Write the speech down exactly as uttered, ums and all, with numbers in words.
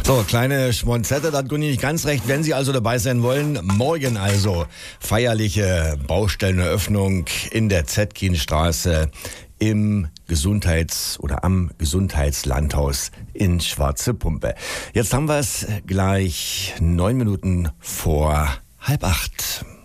So, kleine Schmonzette, da hat Gunni nicht ganz recht. Wenn Sie also dabei sein wollen, morgen also feierliche Baustelleneröffnung in der Zetkinstraße im Gesundheits- oder am Gesundheitslandhaus in Schwarze Pumpe. Jetzt haben wir es gleich neun Minuten vor halb acht.